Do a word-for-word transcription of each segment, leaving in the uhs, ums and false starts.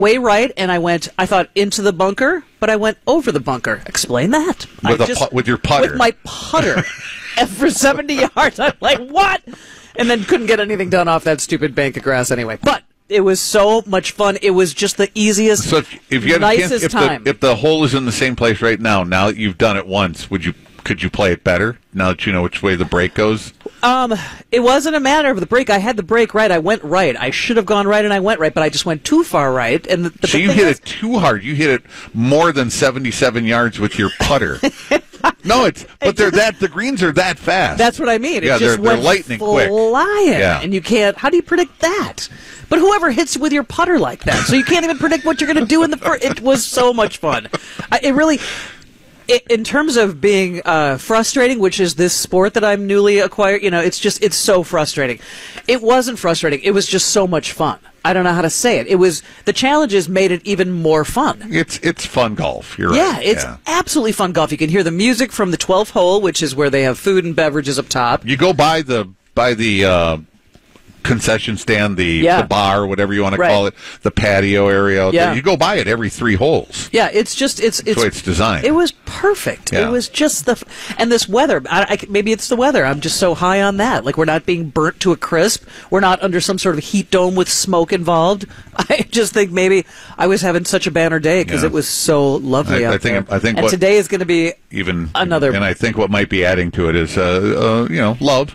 way right, and I went, I thought into the bunker, but I went over the bunker. Explain that. With, I a just, pu- with your putter. With my putter. And for seventy yards, I'm like, what? And then couldn't get anything done off that stupid bank of grass anyway. But it was so much fun. It was just the easiest, so if, if you had nicest a chance, if time. The, if the hole is in the same place right now, now that you've done it once, would you could you play it better now that you know which way the break goes? Um, it wasn't a matter of the break. I had the break right. I went right. I should have gone right, and I went right, but I just went too far right. And the, the so you thing hit is, it too hard. You hit it more than seventy-seven yards with your putter. No, it's but they're that the greens are that fast. That's what I mean. It yeah, just they're, they're went lightning quick. flying, Yeah. and you can't. How do you predict that? But whoever hits with your putter like that, so you can't even predict what you're going to do in the first. It was so much fun. I, it really. It, in terms of being uh, frustrating, which is this sport that I'm newly acquired, you know, it's just, it's so frustrating. It wasn't frustrating. It was just so much fun. I don't know how to say it. It was, the challenges made it even more fun. It's it's fun golf. You're yeah, right. it's yeah. absolutely fun golf. You can hear the music from the twelfth hole, which is where they have food and beverages up top. You go by the by the uh, concession stand, the, Yeah. the bar, whatever you want to Right. call it, the patio area out Yeah. there. You go by it every three holes. Yeah, it's just it's it's That's the way it's designed. It was perfect. Yeah. It was just the f- and this weather. I, I, maybe it's the weather. I'm just so high on that. Like we're not being burnt to a crisp. We're not under some sort of heat dome with smoke involved. I just think maybe I was having such a banner day because Yeah. it was so lovely I- out I think- there. I think and what- today is going to be Even Another- and I think what might be adding to it is, uh, uh, you know, love.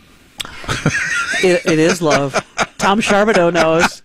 it, it is love. Tom Charbonneau knows.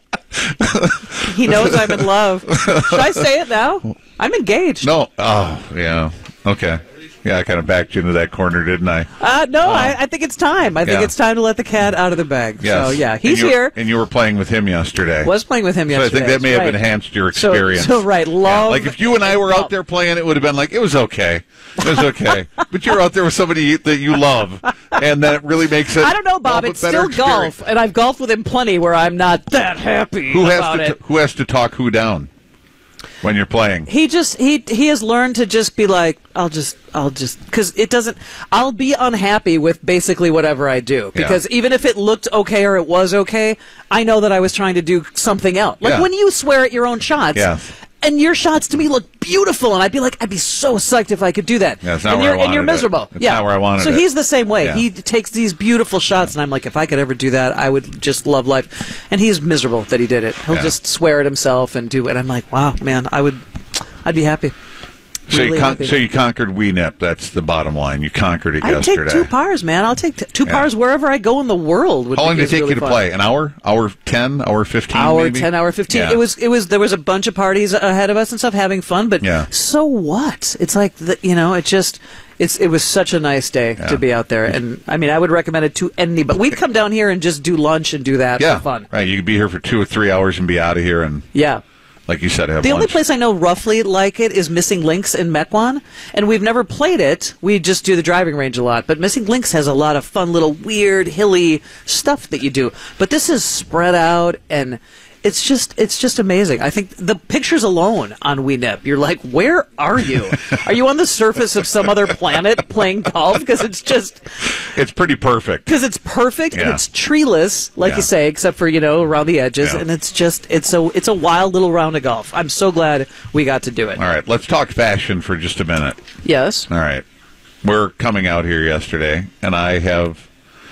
He knows I'm in love. Should I say it now? I'm engaged. No, oh yeah, okay, yeah. I kind of backed you into that corner, didn't I? Uh, no, I, I think it's time. I think Yeah. it's time to let the cat out of the bag. Yes. So, yeah, And he's you- here. and you were playing with him yesterday. Was playing with him So I yesterday. think that may have Right. enhanced your So- experience. So, right, Yeah, love. like if you and I were out there playing, it would have been like it was okay. It was okay. But you're out there with somebody you- that you love, and that really makes it. I don't know, Bob. all the It's better still golf, experience. and I've golfed with him plenty where I'm not that happy Who has about to it. t- Who has to talk who down when you're playing? He just he he has learned to just be like, I'll just I'll just because it doesn't. I'll be unhappy with basically whatever I do because even if it looked okay or it was okay, I know that I was trying to do something else. Like Yeah. when you swear at your own shots. Yeah. And your shots to me look beautiful, and I'd be like, I'd be so psyched if I could do that. Yeah, it's not and where you're, I and you're wanted it. miserable. It's yeah. not where I wanted so it. he's the same way. Yeah. He takes these beautiful shots, and I'm like, if I could ever do that, I would just love life. And he's miserable that he did it. He'll Yeah. just swear at himself and do it. I'm like, wow, man, I would, I'd be happy. So Really you con- happy. so you conquered Weenip. That's the bottom line. You conquered it I'd yesterday. take two pars, man. I'll take t- two Yeah. pars wherever I go in the world. Would How be- long did it is take really you to fun. play? An hour? Hour ten? Hour fifteen? Hour maybe? ten, hour fifteen. Yeah. It was, it was. There was a bunch of parties ahead of us and stuff, having fun. But Yeah. so what? It's like the, you know, it just, it's. It was such a nice day Yeah. to be out there, and I mean, I would recommend it to anybody. We'd come down here and just do lunch and do that Yeah, for fun. right. You could be here for two or three hours and be out of here, and Yeah. like you said, have The only lunch. place I know roughly like it is Missing Links in Mequon, and we've never played it. We just do the driving range a lot. But Missing Links has a lot of fun, little weird, hilly stuff that you do. But this is spread out, and it's just it's just amazing. I think the pictures alone on Weenip, you're like, where are you? Are you on the surface of some other planet playing golf? Because it's just It's pretty perfect. because it's perfect and Yeah. it's treeless, like Yeah. you say, except for you know around the edges, Yeah. and it's just it's a it's a wild little round of golf. I'm so glad we got to do it. All right, let's talk fashion for just a minute. Yes. All right, we're coming out here yesterday, and I have,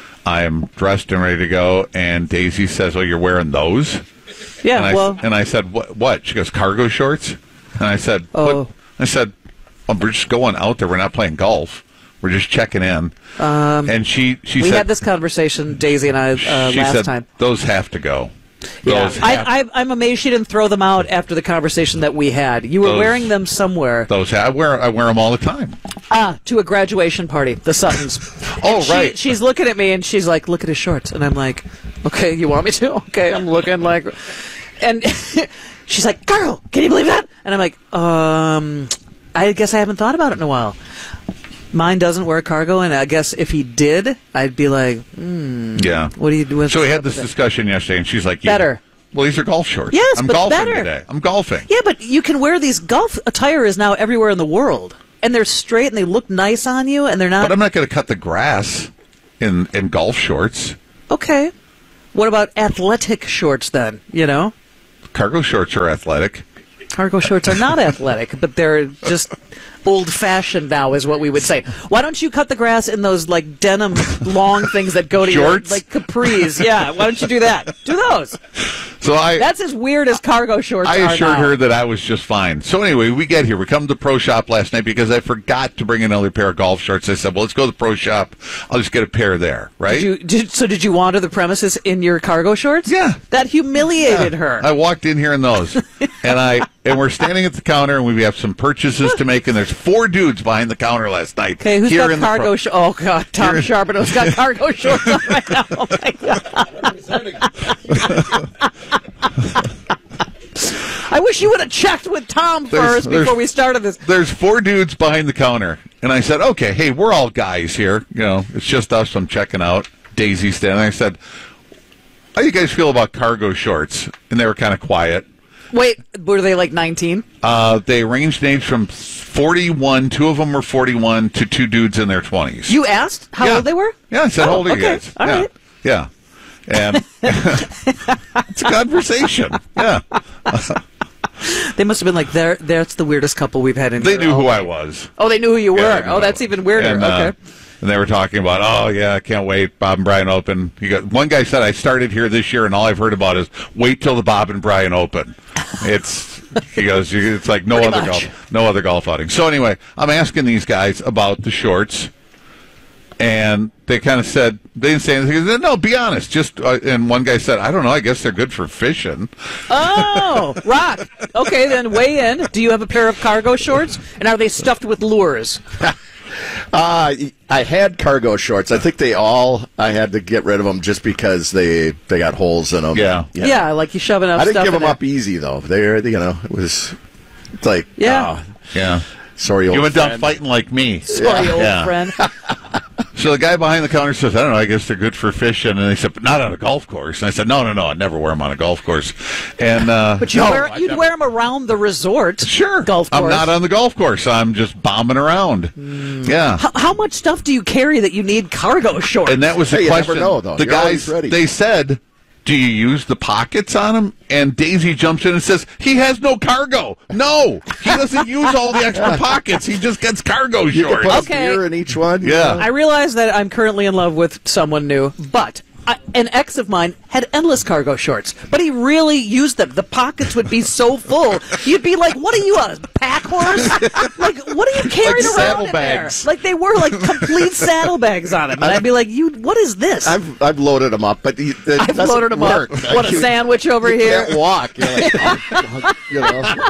I am dressed and ready to go, and Daisy says, "Oh, you're wearing those?" Yeah. And I, well, and I said, "What? What?" She goes, "Cargo shorts." And I said, Oh. "What?" I said, well, "We're just going out there. We're not playing golf. We're just checking in." Um, and she she we said, had this conversation, Daisy and I, uh, she last said, time. "Those have to go." Yeah. Those have, I, I, I'm amazed she didn't throw them out after the conversation that we had. You were Those- wearing them somewhere. those have, I wear I wear them all the time. Ah, to a graduation party, the Suttons. Oh, And she- right. She's looking at me and she's like, "Look at his shorts," and I'm like, "Okay, you want me to?" Okay, I'm looking like, and she's like, "Girl, can you believe that?" And I'm like, "Um, I guess I haven't thought about it in a while." Mine doesn't wear cargo, and I guess if he did, I'd be like, hmm, Yeah. what do you do with So we had this discussion yesterday, and she's like, yeah, Better. Well, these are golf shorts. Yes, I'm but golfing better. today. I'm golfing. Yeah, but you can wear these. Golf attire is now everywhere in the world, and they're straight and they look nice on you, and they're not. But I'm not going to cut the grass in in golf shorts. Okay. What about athletic shorts then? You know, Cargo shorts are athletic. Cargo shorts are not athletic, but they're just old-fashioned now, is what we would say. Why don't you cut the grass in those like denim long things that go to Shorts? your like capris? Yeah, why don't you do that? Do those. So I That's as weird as cargo shorts I are assured now. her that I was just fine. So anyway, we get here. We come to the pro shop last night because I forgot to bring another pair of golf shorts. I said, well, let's go to the pro shop. I'll just get a pair there, right? Did you, did, so did you wander the premises in your cargo shorts? Yeah. That humiliated her. I walked in here in those, and I and we're standing at the counter, and we have some purchases to make, and there's four dudes behind the counter last night. Okay, who's here got in the cargo pro- shorts? Oh, God, Tom Here- Charbonneau's got cargo shorts on right now. Oh, my God. I wish you would have checked with Tom There's- first there's- before we started this. There's four dudes behind the counter, and I said, okay, hey, we're all guys here. You know, it's just us. I'm checking out. Daisy standing. I said, how do you guys feel about cargo shorts? And they were kind of quiet. Wait, were they like nineteen? Uh, they ranged age from forty-one, two of them were forty-one, to two dudes in their twenties. You asked how Yeah. old they were? Yeah, I said, Oh, how old are you okay. guys? All yeah. right. Yeah. And it's a conversation. Yeah. They must have been like, "There, that's the weirdest couple we've had in They here knew all who day." I was. Oh, they knew who you were. Yeah, they knew oh, who I that's was. even weirder. And, uh, okay. and they were talking about, oh, yeah, I can't wait. Bob and Brian Open. He got, one guy said, I started here this year, and all I've heard about is wait till the Bob and Brian Open. It's, he goes, it's like no Pretty other much. golf, no other golf outing. So anyway, I'm asking these guys about the shorts, and they kind of said, they didn't say anything. They said, no, be honest. Just, uh, and one guy said, I don't know, I guess they're good for fishing. Oh, rock. Okay, then weigh in. Do you have a pair of cargo shorts? And are they stuffed with lures? Uh, I had cargo shorts. I think they all, I had to get rid of them just because they, they got holes in them. Yeah. Yeah, like you shove enough I didn't stuff give in them there. up easy, though. They're, you know, it was it's like, Yeah. oh, Yeah. sorry, old You went down friend. fighting like me. Sorry, old Yeah. friend. So the guy behind the counter says, I don't know, I guess they're good for fishing. And they said, but not on a golf course. And I said, no, no, no, I'd never wear them on a golf course. And, uh, But you no, wear, I you'd never- wear them around the resort. Sure. Golf course. I'm not on the golf course. I'm just bombing around. Yeah. How, how much stuff do you carry that you need cargo shorts? And that was the Hey, you never question. know, though. The You're always guys, ready. they said, do you use the pockets on them? And Daisy jumps in and says, he has no cargo. No, he doesn't use all the extra pockets. He just gets cargo You can shorts. put Okay. a beer in each one. Yeah. I realize that I'm currently in love with someone new, but I, an ex of mine had endless cargo shorts, but he really used them. The pockets would be so full, you'd be like, "What are you on, a pack horse? Like, what are you carrying Like around in there?" saddlebags. Like they were like complete saddlebags on him, and I'd be like, "You, what is this?" I've, I've loaded them up, but he, it I've doesn't loaded them work. up. What a You- sandwich over you here. can't walk. You're like, oh, you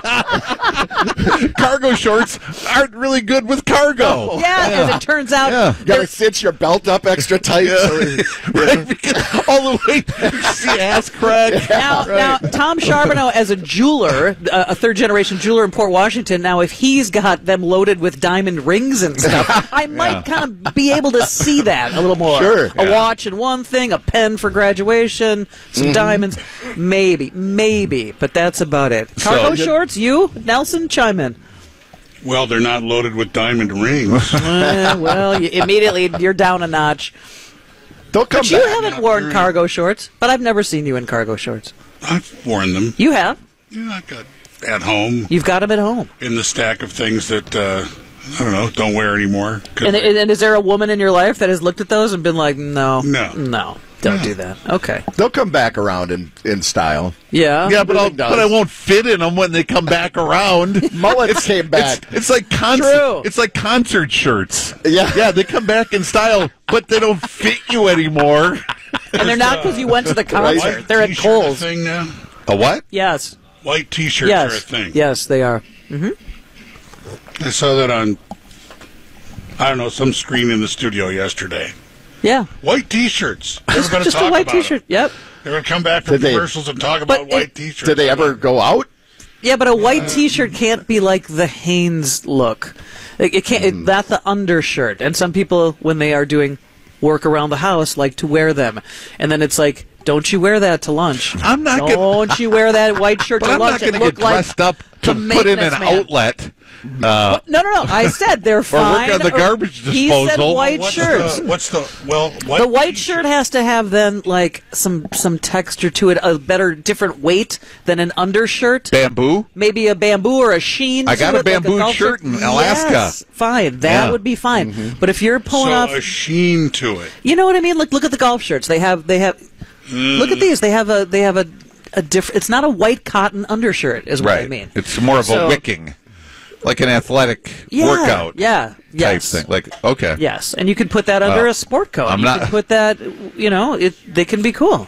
know. Cargo shorts aren't really good with cargo. Yeah, as it turns out, Yeah. You gotta cinch your belt up extra tight. So, Right, because all the way you see ass crack. Now, now, Tom Charbonneau, as a jeweler, uh, a third-generation jeweler in Port Washington, now if he's got them loaded with diamond rings and stuff, I might kind of be able to see that a little more. Sure. A Yeah. watch and one thing, a pen for graduation, some diamonds, maybe, maybe, but that's about it. Cargo So- shorts, you, Nelson, chime in. Well, they're not loaded with diamond rings. Uh, well, you, immediately you're down a notch. don't come But you back. haven't worn cargo shorts, but I've never seen you in cargo shorts. I've worn them. You have. Yeah, I've got at home You've got them at home. in the stack of things that uh, I don't know, don't wear anymore. 'Cause And, and, and is there a woman in your life that has looked at those and been like, no, No. no, don't do that. Okay. They'll come back around in, in style. Yeah. Yeah, but, I'll, Everything does. but I won't fit in them when they come back around. Mullets came back. It's, it's like concert. True. It's like concert shirts. Yeah. yeah, they come back in style, but they don't fit you anymore. And they're not because you went to the concert. white They're at t-shirt Kohl's. A thing now. A what? Yes. White T-shirts are a Yes. thing. Yes, they are. I saw that on I don't know some screen in the studio yesterday. Yeah. White T-shirts. They were going to Just talk a white about T-shirt. it. Yep. They would come back from Did they- commercials and talk But about white it- T-shirts. Did they ever go out? Yeah, but a white T-shirt can't be like the Hanes look. It, it can't. It, that's the undershirt. And some people, when they are doing work around the house, like to wear them. And then it's like, don't you wear that to lunch? I'm not gonna- Don't you wear that white shirt But to I'm not lunch? going It to look get like dressed up to the put in an maintenance man. outlet Uh, No, no, no. I said they're or fine. work on the garbage He said disposal. white what's shirts. The, what's the well? White The white t-shirt. shirt has to have then like some some texture to it, a better, different weight than an undershirt. Bamboo? Maybe a bamboo or a sheen. I got to a it, like bamboo golf shirt in Alaska. Yes, fine, that Yeah. would be fine. But if you're pulling So off, a sheen to it. you know what I mean? Like, look at the golf shirts. They have they have. Look at these. They have a they have a a different. It's not a white cotton undershirt, is what Right. I mean. It's more of So- a wicking, like an athletic Yeah, workout Yeah. type Yes. thing. Like, okay. Yes, and you could put that under Well, a sport coat. I'm you not- could put that. You know, it they can be cool.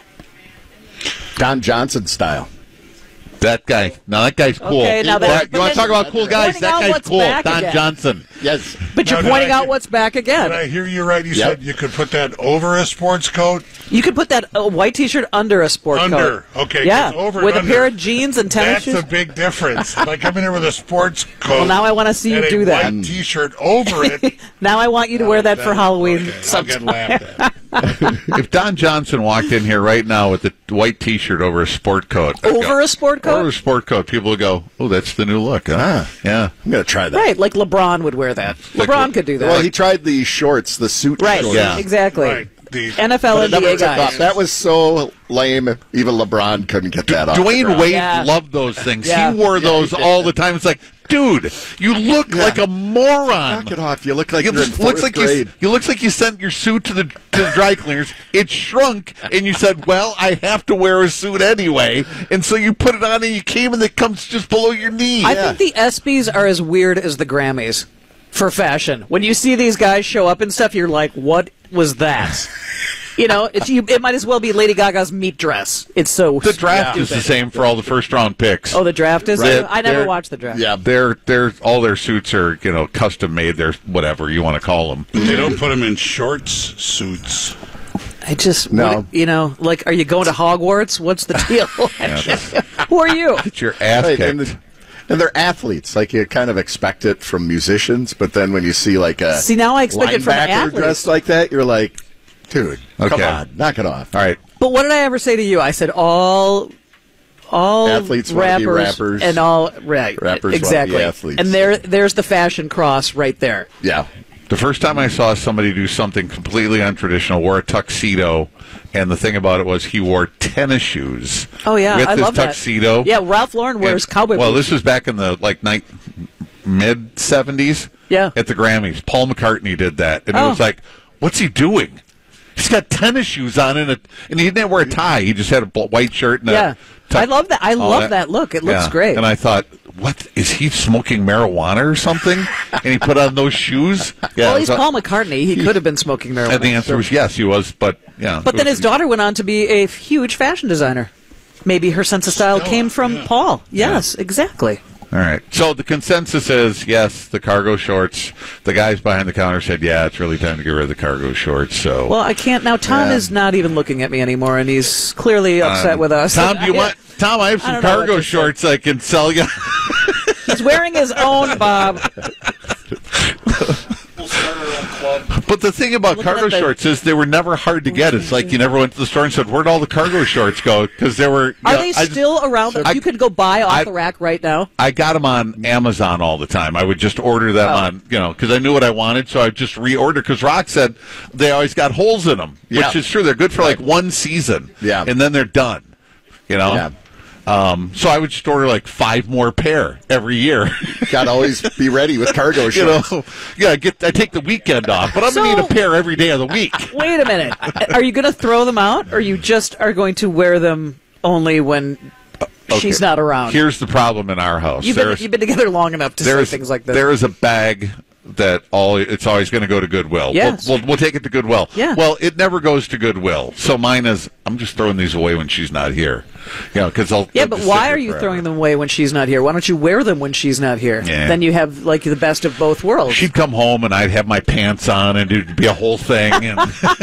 Don Johnson style. That guy. Now, that guy's cool. Okay, now you that- want, but you want to then talk about cool guys? pointing That out guy's what's cool. back Don again. Johnson. Yes. But you're Now, did pointing I out hear- what's back again. Did I hear you right? You Yep. said you could put that over a sports coat. You could put that uh, white T-shirt under a sport Under. coat. Okay, Yeah, 'cause over with and a pair under. of jeans and tennis That's shoes. a big difference. If I come in here with a sports coat. Well, now I wanna see you and a do that. White T-shirt over it. Now I want you to wear that for Halloween. Okay, I'll get sometime. laughed at. If Don Johnson walked in here right now with the white T-shirt over a sport coat, I'd Over go, a sport coat? over a sport coat, people would go, "Oh, that's the new look." Huh? Ah. Yeah. I'm going to try that. Right, like LeBron would wear that. Like- LeBron could do that. Well, he tried the shorts, the suit right, shorts. Yeah. exactly. Right. The, N F L But it and never N B A took off. guys. That was so lame. Even LeBron couldn't get that off. the Dwayne ground. Wade Yeah. loved those things. Yeah. He wore Yeah, those he did. all the time. It's like, dude, you look Yeah. like a moron. Knock it off. You look like It you're in just looks fourth like grade. you. You looks like you sent your suit to the to the dry cleaners. It shrunk, and you said, "Well, I have to wear a suit anyway," and so you put it on, and you came, and it comes just below your knee. I think the ESPYs are as weird as the Grammys for fashion. When you see these guys show up and stuff, you're like, what was that? You know, it's, you, it might as well be Lady Gaga's meat dress. It's so the draft is the same for all the first round picks. Oh, the draft is? Right. I never They're- watched the draft. Yeah. They're they're all their suits are you know custom made. They're whatever you want to call them. they don't put them in shorts suits. I just, No. what- you know, like, are you going to Hogwarts? What's the deal? Who are you? Get your ass Right, kicked. and, the- and they're athletes. Like you kind of expect it from musicians, but then when you see like a See, now I expect it from linebacker athletes. dressed like that, you're like, dude, come Okay. on, knock it off. all right. But what did I ever say to you? I said all, all Athletes wanna be rappers, rappers. and all right, Rappers wanna be exactly. athletes. And there, there's the fashion cross right there. Yeah. The first time I saw somebody do something completely untraditional, wore a tuxedo, and the thing about it was he wore tennis shoes. Oh yeah, with I his love tuxedo. that. Yeah, Ralph Lauren wears And- cowboy Well, boots. this was back in the like ni- mid seventies. Yeah. At the Grammys, Paul McCartney did that, and Oh. it was like, what's he doing? He's got tennis shoes on, and, a, and he didn't wear a tie. He just had a bl- white shirt and Yeah. a. tuck- I love that. I all love that look. It looks Yeah. great. And I thought, what is he smoking marijuana or something? And he put on those shoes. Yeah. well, it he's was- Paul McCartney. He could have been smoking marijuana. and the answer was yes, he was. But yeah. But it then was- his daughter went on to be a huge fashion designer. Maybe her sense of style Stella, came from yeah. Paul. Yes, exactly. All right. So the consensus is yes, the cargo shorts. The guys behind the counter said, yeah, it's really time to get rid of the cargo shorts. So Well, I can't now. Tom Yeah. is not even looking at me anymore, and he's clearly upset Um, with us. Tom, do you I- want? Tom, I have I some don't know what cargo to say. shorts I can sell you. He's wearing his own, Bob. But the thing about Looking cargo at the- shorts is they were never hard to get. It's like you never went to the store and said, "Where'd all the cargo shorts go?" Because there were. you Are know, they I just- still around? I- you could go buy off I- the rack right now. I got them on Amazon all the time. I would just order them Oh. on, you know, because I knew what I wanted, so I would just reorder. Because Rock said they always got holes in them, Yeah. which is true. They're good for like one season, Yeah. and then they're done. You know, Yeah. um, so I would just order like five more pair every year. Got to always be ready with cargo you shorts. know, yeah, get I take the weekend off, but I'm gonna So- need a pair every day of the week. Wait a minute. Are you going to throw them out, or you just are going to wear them only when she's Okay. not around? Here's the problem in our house. You've been, There's- you've been together long enough to say there's things like this. There is a bag that all it's always going to go to Goodwill. Yes. We'll, we'll, we'll take it to Goodwill. Yeah. Well, it never goes to Goodwill. So mine is I'm just throwing these away when she's not here. You know, because I'll. Yeah, they'll but just why sit are here you forever. throwing them away when she's not here? Why don't you wear them when she's not here? Yeah. Then you have like the best of both worlds. She'd come home and I'd have my pants on and it'd be a whole thing. And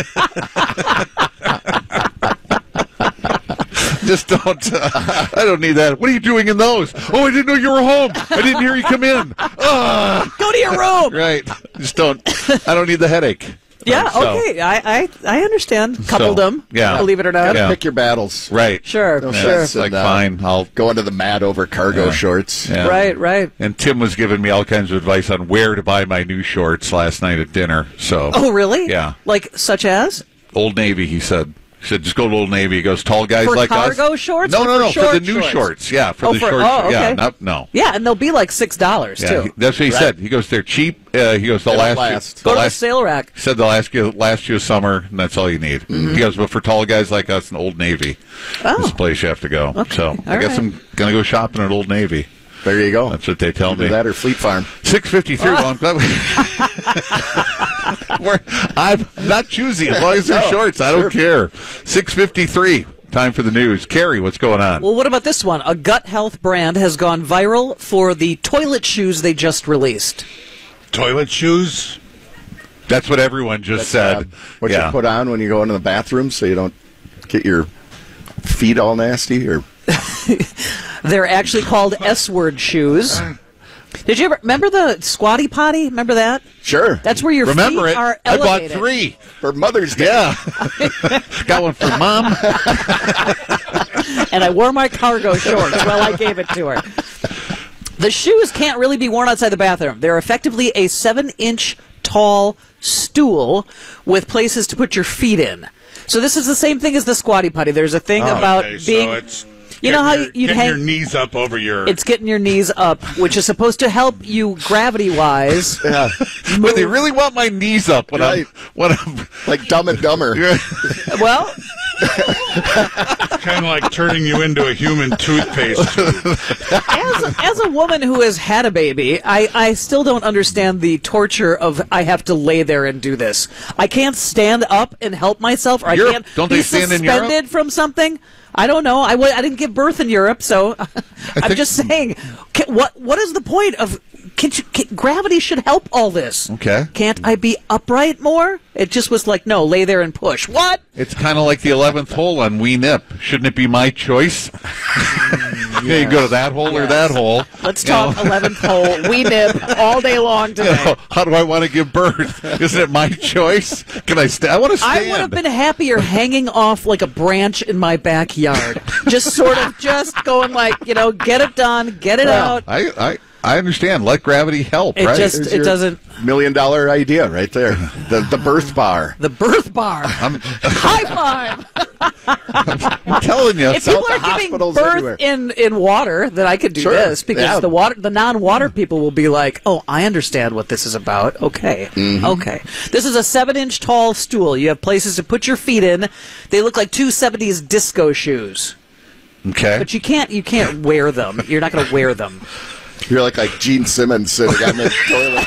just don't. Uh, I don't need that. What are you doing in those? Oh, I didn't know you were home. I didn't hear you come in. Ah. Go to your room. Right. Just don't. I don't need the headache. Yeah, So- okay. I, I, I understand. Coupled So, them. yeah. Believe it or not. Yeah. Pick your battles. Right. Sure, No Yeah, sure. It's like, And, uh, fine, I'll... Go into the mat over cargo Yeah. shorts. Yeah. Right, right. And Tim was giving me all kinds of advice on where to buy my new shorts last night at dinner. So, Oh, really? Yeah. Like, such as? Old Navy, he said. He said, just go to Old Navy. He goes, tall guys For like us. cargo shorts No, or no, for no, for, short the new shorts? shorts. Yeah, for Oh, the for- short oh, shorts. Yeah, okay. not, no. Yeah, and they'll be like six dollars, Yeah, too. he- that's what he Right. said. He goes, they're cheap. Uh, he goes, they'll They don't last, last. You, Go they'll to the last, sale rack. he said they'll last you, last you a summer, and that's all you need. Mm-hmm. He goes, but for tall guys like us in Old Navy, Oh. this place you have to go. Okay, So I all guess right. I'm going to go shopping at Old Navy. There you go. That's what they tell Either me. that or Fleet Farm. six fifty-three. Well, I'm glad we... We're, I'm not choosy as long as they're No, shorts. I don't care. six fifty-three. Time for the news. Carrie, what's going on? Well, what about this one? A gut health brand has gone viral for the toilet shoes they just released. Toilet shoes? That's what everyone just Uh, said. what yeah. you put on when you go into the bathroom so you don't get your feet all nasty or They're actually called S-word shoes. Did you ever remember the Squatty Potty? Remember that? sure. That's where your Remember feet it? are I bought elevated. three. For Mother's Day. Yeah. Got one for mom. And I wore my cargo shorts while I gave it to her. The shoes can't really be worn outside the bathroom. They're effectively a seven-inch tall stool with places to put your feet in. So this is the same thing as the Squatty Potty. There's a thing about Okay, being... so it's You know getting how your, you'd getting hang- your knees up over your... It's getting your knees up, which is supposed to help you gravity-wise. Yeah. But they really want my knees up when Right. I'm when I'm Like Dumb and Dumber. Well, kind of like turning you into a human toothpaste tube. as, as a woman who has had a baby, I, I still don't understand the torture of I have to lay there and do this. I can't stand up and help myself, or Europe, I can't don't be they stand in suspended Europe? from something. I don't know. I, w- I didn't give birth in Europe, so I'm think- just saying. Can, what what is the point of? Can you, can, gravity should help all this. Okay. Can't I be upright more? It just was like, no, lay there and push. What? It's kind of like the eleventh hole on Wee Nip. Shouldn't it be my choice? Yeah, you go to that hole or that hole. Let's You talk know? eleventh hole. We nip all day long You today. know, how do I want to give birth? Isn't it my choice? Can I stand? I want to stand. I would have been happier hanging off like a branch in my backyard. Just sort of just going like, you know, get it done, get it out. I, I, I understand. Let gravity help, It right? just There's it your doesn't Million dollar idea right there. The the birth bar. the birth bar. High five. I'm telling you. If Sell people to are giving hospitals birth everywhere. in, in water, then I could do Sure. this because Yeah. the water the non-water people will be like, "Oh, I understand what this is about." Okay. Mm-hmm. Okay. This is a seven-inch tall stool. You have places to put your feet in. They look like two seventies disco shoes. Okay. But you can't you can't wear them. You're not going to wear them. You're like like Gene Simmons sitting on the toilet.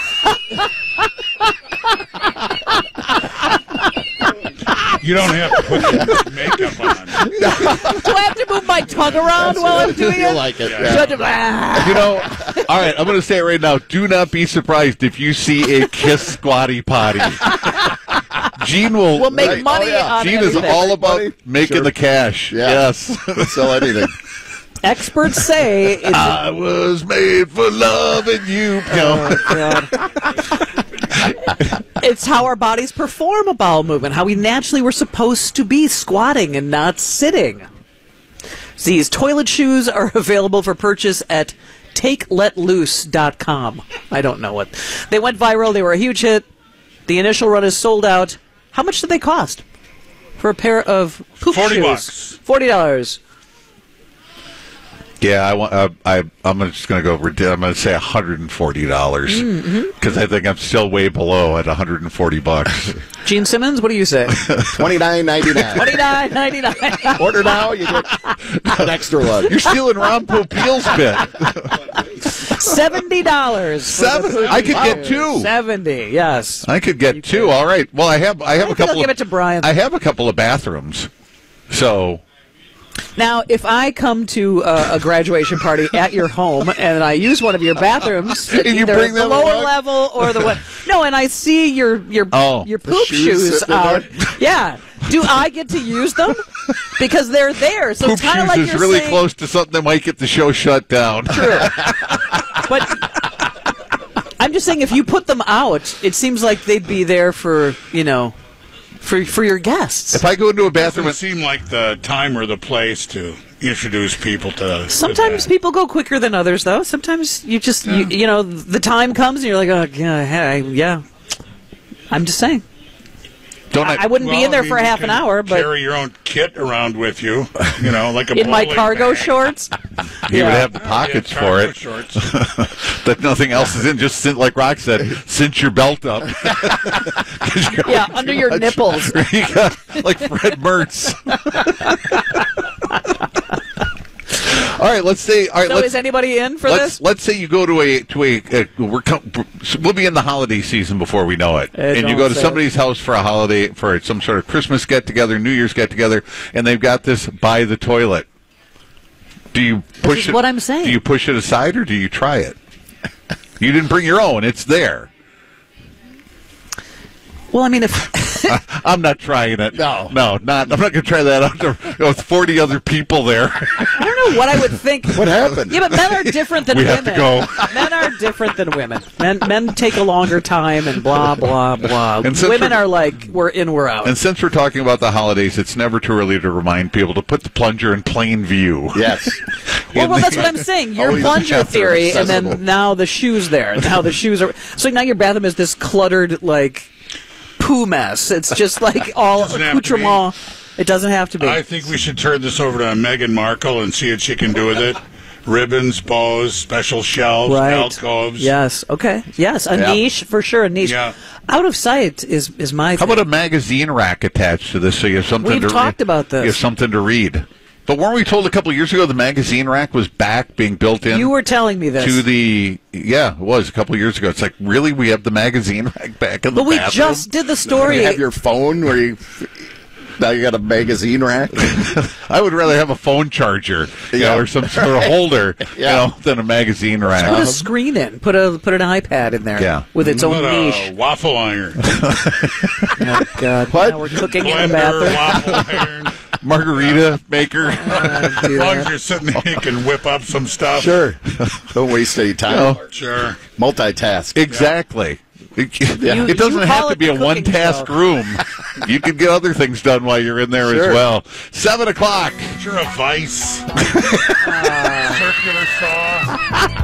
You don't have to put your makeup on. Do I have to move my tongue around while I'm doing You it? like it. Do I Yeah. have to- ah. You know, all right, I'm going to say it right now. Do not be surprised if you see a Kiss Squatty Potty. Gene will. We'll make Right. money Oh, yeah. on Gene is anything. all about Money? making Sure. the cash. Yeah. Yes. Sell anything. Experts say it's I was made for loving you. No. it's how our bodies perform a bowel movement, how we naturally were supposed to be squatting and not sitting. These toilet shoes are available for purchase at take let loose dot com. I don't know what. They went viral. They were a huge hit. The initial run is sold out. How much did they cost? For a pair of poop forty shoes? bucks. forty dollars. Yeah, I want. Uh, I I'm just going to go. rid- I'm going to say one hundred and forty dollars because I think I'm still way below at one hundred and forty bucks. Gene Simmons, what do you say? Twenty-nine ninety-nine. twenty-nine ninety-nine. Order now, you get an extra one. You're stealing Ron Popeil's bit. Seventy dollars. Seven. I could get two. Seventy. Yes. I could get two. All right. Well, I have. I have I a think I'll couple. give of, it to Brian. I have a couple of bathrooms. So Now, if I come to uh, a graduation party at your home and I use one of your bathrooms, And you either bring the them lower along? level or the what? No, and I see your your Oh. your poop shoes shoes sitting in out. there? Yeah. Do I get to use them? Because they're there. So poop it's kind of shoes like is you're really saying, close to something that might get the show shut down. True. But I'm I'm just saying, if you put them out, it seems like they'd be there for, you know, for for your guests. If I go into a bathroom, Doesn't seem like the time or the place to introduce people to. Sometimes to people go quicker than others, though. Sometimes you just, Yeah. you, you know, the time comes and you're like, oh, yeah, hey, yeah. I'm just saying. don't I, I, I wouldn't Well, be in there I mean, for you half an can hour, but carry your own kit around with you, you know, like a in my bowling cargo bag. shorts. he Yeah. would have the Oh, yeah, pockets for cargo it. Shorts. That nothing else is in. Just cinch, like Rock said, cinch your belt up. Yeah, under your nipples. You got, like Fred Mertz. All right, let's say. All right, So let's, is anybody in for let's this? let's say you go to a to a, a we're com- we'll be in the holiday season before we know it, Eh, and you don't go to say somebody's house for a holiday for some sort of Christmas get together, New Year's get together, and they've got this by the toilet. Do you push is it? what I'm saying. Do you push it aside or do you try it? You didn't bring your own; it's there. Well, I mean, if I'm not trying it. No. no, not. I'm not going to try that out there with forty other people there. I don't know what I would think. What happened? Yeah, but men are different than We women. have to go. Men are different than women. Men men take a longer time and blah blah blah. And since Women we're- are like we're in, we're out. And since we're talking about the holidays, it's never too early to remind people to put the plunger in plain view. Yes. well, well, that's what I'm saying. Your Always plunger have to theory, and accessible. then now the shoes there. Now the shoes are. So now your bathroom is this cluttered like poo mess. It's just like all Doesn't have to be. accoutrement. It doesn't have to be. I think we should turn this over to Meghan Markle and see what she can do with it. Ribbons, bows, special shelves, Right. alcoves. Yes. Okay. Yes. A Yeah. niche for sure. A niche. Yeah. Out of sight is is my. How thing. about a magazine rack attached to this so you have something We've to talked read? about this. You have something to read. But weren't we told a couple of years ago the magazine rack was back being built in You were telling me this. to the yeah, it was a couple of years ago. It's like, really, we have the magazine rack back in the but we bathroom? just did the story. You have your phone where you now you got a magazine rack. I would rather have a phone charger, you Yeah. know, or some sort of holder, Yeah. you know, than a magazine Put rack. a screen in. Put a put an iPad in there. Yeah. With its own What niche. a waffle iron. Oh God. What? Now we're cooking in the Blender, bathroom. waffle iron. Margarita maker. Uh, do As long as that. you're sitting there, you can whip up some stuff. Sure. Don't waste any time. No. Sure. Multitask. Exactly. It, You- it doesn't you have call to it be a the cooking one-task show. room. You can get other things done while you're in there Sure. as well. Seven o'clock. Sure, a vice. Circular saw.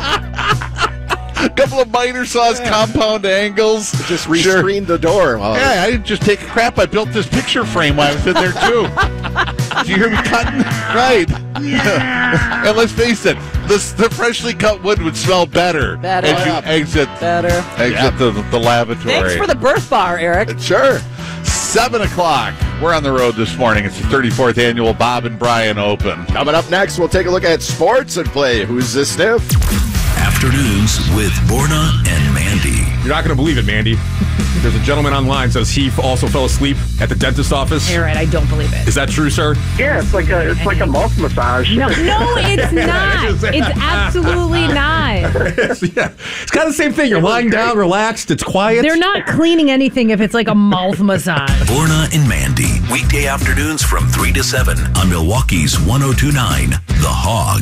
A couple of miter saws, compound angles. Just Sure. rescreen the door. While Yeah, I didn't just take a crap. I built this picture frame while I was in there too. Did you hear me cutting? Right. And let's face it, this, the freshly cut wood would smell better Better. as you Yeah. exit Better. exit the, the lavatory. Thanks for the birth bar, Eric. Sure. Seven o'clock. We're on the road this morning. It's the thirty-fourth annual Bob and Brian Open. Coming up next, we'll take a look at sports and play Who's This Stiff? Afternoons with Borna and Mandy. You're not going to believe it, Mandy. There's a gentleman online says he also fell asleep at the dentist office. You're right. I don't believe it. Is that true, sir? Yeah, it's like a it's like a mouth massage. No, no, it's not. It's absolutely not. Yeah. It's kind of the same thing. You're lying down, relaxed, it's quiet. They're not cleaning anything if it's like a mouth massage. Borna and Mandy. Weekday afternoons from three to seven on Milwaukee's one oh two point nine The Hog.